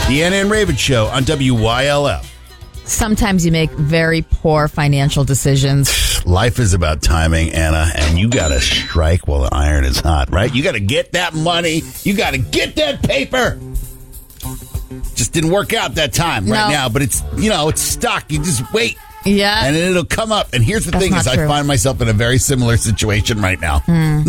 The Anna and Raven Show on WYLF. Sometimes you make very poor financial decisions. Life is about timing, Anna, and you got to strike while the iron is hot, right? You got to get that money. You got to get that paper. Just didn't work out that time right now, but it's, it's stuck. You just wait. Yeah. And it'll come up. And here's the thing is true. I find myself in a very similar situation right now.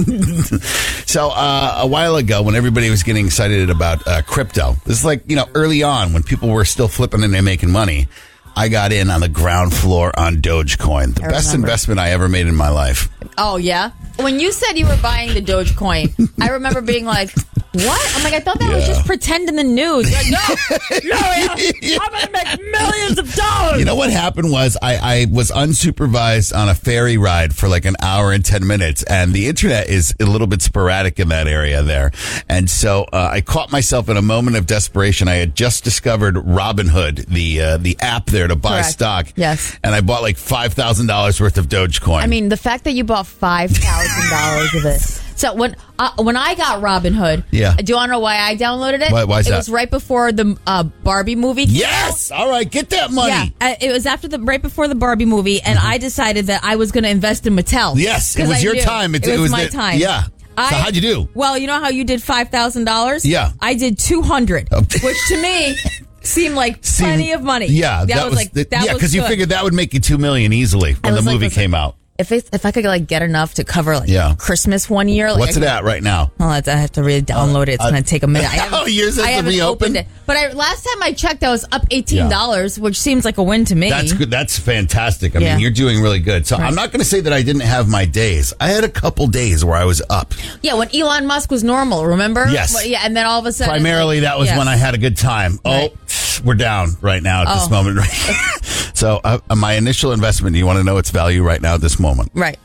So a while ago when everybody was getting excited about crypto, this is like, early on when people were still flipping and making money, I got in on the ground floor on Dogecoin. The best investment I ever made in my life. Oh, yeah? When you said you were buying the Dogecoin, I remember being like, what? I'm like, I thought that was just pretend in the news. Like, no, I'm going to make millions of dollars. You know what happened was I was unsupervised on a ferry ride for like an hour and 10 minutes, and the internet is a little bit sporadic in that area there. And so I caught myself in a moment of desperation. I had just discovered Robinhood, the app there to buy stock. Yes. And I bought like $5,000 worth of Dogecoin. I mean, the fact that you bought $5,000 of it. So when I got Robinhood, do you want to know why I downloaded it? Why is that? It was right before the Barbie movie came Yes! out. All right, get that money. Yeah, it was right before the Barbie movie, and I decided that I was going to invest in Mattel. Yes, it was your time. It was my time. Yeah. So how'd you do? Well, you know how you did $5,000? Yeah. I did $200, which to me seemed like plenty of money. Yeah, that was because you figured that would make you $2 million easily when the movie came out. If I could get enough to cover Christmas one year, what's it at right now? Well, I have to really download it. It's going to take a minute. Yours has to be opened. But last time I checked, I was up $18, which seems like a win to me. That's good. That's fantastic. I mean, you're doing really good. So I'm not going to say that I didn't have my days. I had a couple days where I was up. Yeah, when Elon Musk was normal, remember? Yes. Well, yeah, and then all of a sudden, primarily that was when I had a good time. Right. Oh, we're down right now at this moment. So my initial investment, do you want to know its value right now at this moment? Right.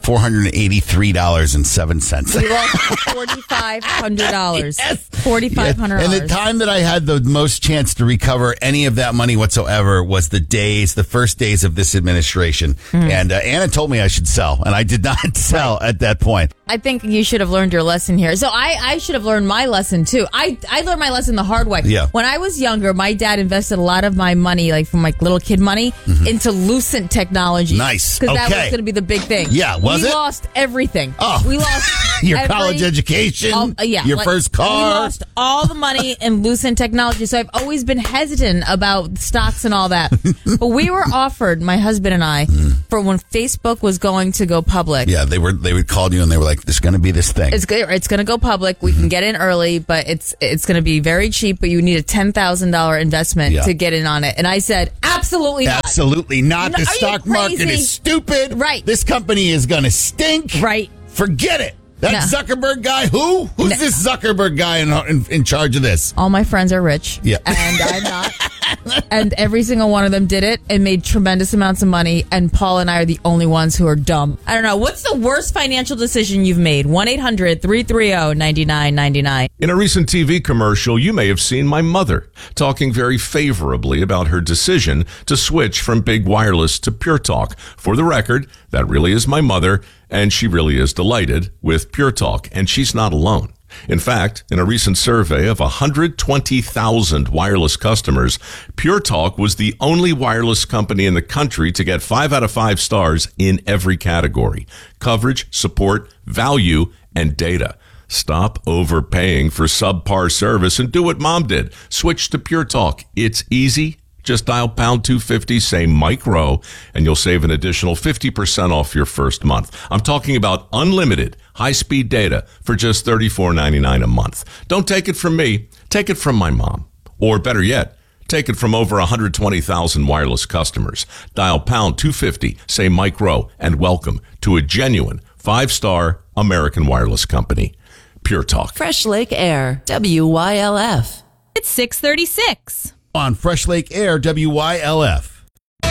$483.07. We lost $4,500. Yes. $4,500. And the time that I had the most chance to recover any of that money whatsoever was the first days of this administration. And Anna told me I should sell, and I did not sell at that point. I think you should have learned your lesson here. So I should have learned my lesson too. I learned my lesson the hard way. Yeah. When I was younger, my dad invested a lot of my money, like from my little kid money, into Lucent Technology. Nice. Because that was going to be the big thing. Yeah, was it? We lost everything. Oh. We lost your college education, your first car. We lost all the money in Lucent Technology. So I've always been hesitant about stocks and all that. But we were offered, my husband and I, for when Facebook was going to go public. Yeah, they would call you and they were like, there's going to be this thing. It's going to go public. We can get in early, but it's going to be very cheap, but you need a $10,000 investment to get in on it. And I said, absolutely not. Absolutely not. The stock market is stupid. Right. This company is going to stink. Right. Forget it. That Zuckerberg guy, who? Who's this Zuckerberg guy in charge of this? All my friends are rich. Yeah. And I'm not. And every single one of them did it and made tremendous amounts of money. And Paul and I are the only ones who are dumb. I don't know. What's the worst financial decision you've made? 1-800-330-9999. In a recent TV commercial, you may have seen my mother talking very favorably about her decision to switch from big wireless to Pure Talk. For the record, that really is my mother, and she really is delighted with Pure Talk, and she's not alone. In fact, in a recent survey of 120,000 wireless customers, Pure Talk was the only wireless company in the country to get 5 out of 5 stars in every category: coverage, support, value, and data. Stop overpaying for subpar service and do what Mom did. Switch to Pure Talk. It's easy. Just dial pound 250, say Mike Rowe, and you'll save an additional 50% off your first month. I'm talking about unlimited high-speed data for just $34.99 a month. Don't take it from me. Take it from my mom. Or better yet, take it from over 120,000 wireless customers. Dial pound 250, say Mike Rowe, and welcome to a genuine 5-star American wireless company. Pure Talk. Fresh Lake Air, WYLF. It's 6:36. On Fresh Lake Air, WYLF.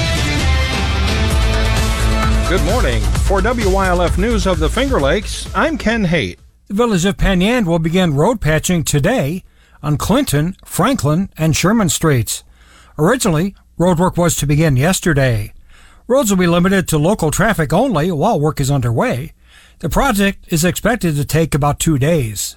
Good morning. For WYLF News of the Finger Lakes, I'm Ken Haight. The village of Penn will begin road patching today on Clinton, Franklin, and Sherman Streets. Originally, road work was to begin yesterday. Roads will be limited to local traffic only while work is underway. The project is expected to take about 2 days.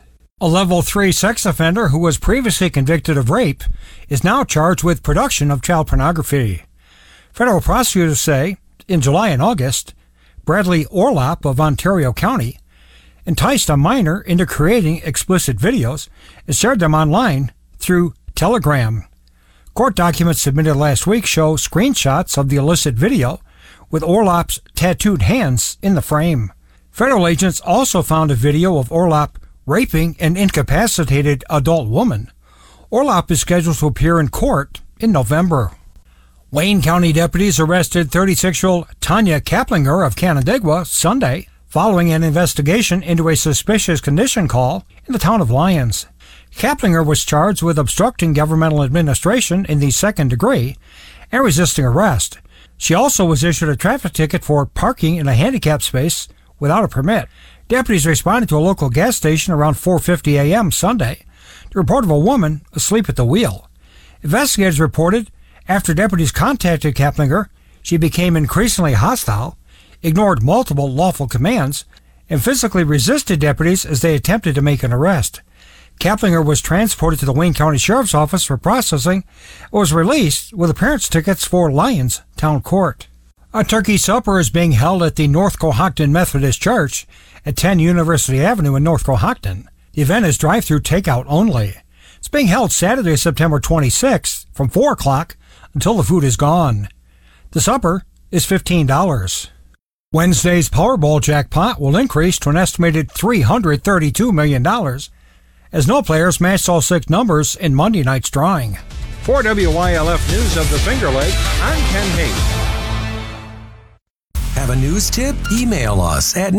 A level 3 sex offender who was previously convicted of rape is now charged with production of child pornography. Federal prosecutors say in July and August, Bradley Orlop of Ontario County enticed a minor into creating explicit videos and shared them online through Telegram. Court documents submitted last week show screenshots of the illicit video with Orlop's tattooed hands in the frame. Federal agents also found a video of Orlop raping an incapacitated adult woman. Orlop is scheduled to appear in court in November. Wayne County deputies arrested 36-year-old Tanya Kaplinger of Canandaigua Sunday following an investigation into a suspicious condition call in the town of Lyons. Kaplinger was charged with obstructing governmental administration in the second degree and resisting arrest. She also was issued a traffic ticket for parking in a handicapped space without a permit. Deputies responded to a local gas station around 4:50 a.m. Sunday to report of a woman asleep at the wheel. Investigators reported after deputies contacted Kaplinger, she became increasingly hostile, ignored multiple lawful commands, and physically resisted deputies as they attempted to make an arrest. Kaplinger was transported to the Wayne County Sheriff's Office for processing and was released with appearance tickets for Lyons Town Court. A turkey supper is being held at the North Cohocton Methodist Church at 10 University Avenue in North Cohocton. The event is drive-through takeout only. It's being held Saturday, September 26th from 4 o'clock until the food is gone. The supper is $15. Wednesday's Powerball jackpot will increase to an estimated $332 million as no players matched all 6 numbers in Monday night's drawing. For WYLF News of the Finger Lakes, I'm Ken Hayes. Have a news tip? Email us at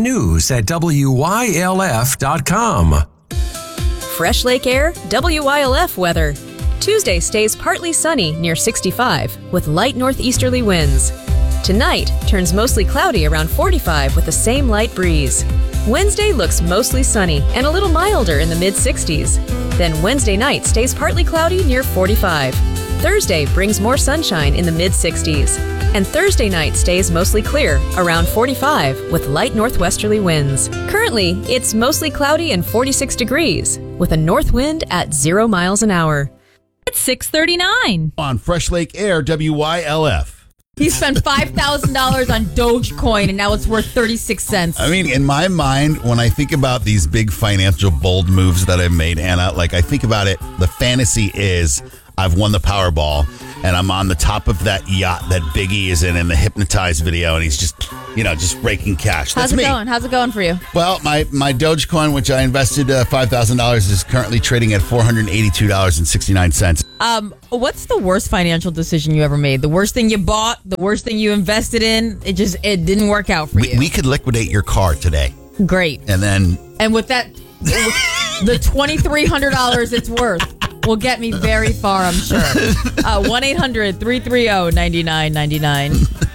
news@wylf.com. Fresh Lake Air, WYLF weather. Tuesday stays partly sunny near 65 with light northeasterly winds. Tonight turns mostly cloudy around 45 with the same light breeze. Wednesday looks mostly sunny and a little milder in the mid-60s. Then Wednesday night stays partly cloudy near 45. Thursday brings more sunshine in the mid-60s. And Thursday night stays mostly clear around 45 with light northwesterly winds. Currently, it's mostly cloudy and 46 degrees with a north wind at 0 miles an hour. It's 6:39. On Fresh Lake Air, WYLF. He spent $5,000 on Dogecoin, and now it's worth 36 cents. I mean, in my mind, when I think about these big financial bold moves that I've made, Hannah, like I think about it, the fantasy is I've won the Powerball, and I'm on the top of that yacht that Biggie is in the Hypnotized video, and he's just, just raking cash. That's How's it me. going? How's it going for you? Well, my Dogecoin, which I invested $5,000, is currently trading at $482.69. What's the worst financial decision you ever made? The worst thing you bought? The worst thing you invested in? It didn't work out for you. We could liquidate your car today. Great. And with that, the $2,300 it's worth will get me very far, I'm sure. 1-800-330-9999.